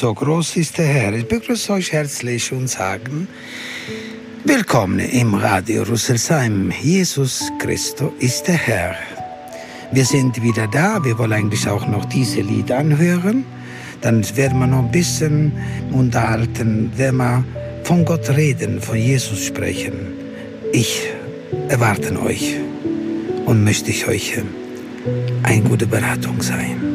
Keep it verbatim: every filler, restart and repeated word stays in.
so groß ist der Herr. Ich begrüße euch herzlich und sagen, willkommen im Radio Rüsselsheim. Jesus Christus ist der Herr. Wir sind wieder da, wir wollen eigentlich auch noch diese Lied anhören. Dann werden wir noch ein bisschen unterhalten, werden wir von Gott reden, von Jesus sprechen. Ich erwarte euch und möchte ich euch eine gute Beratung sein.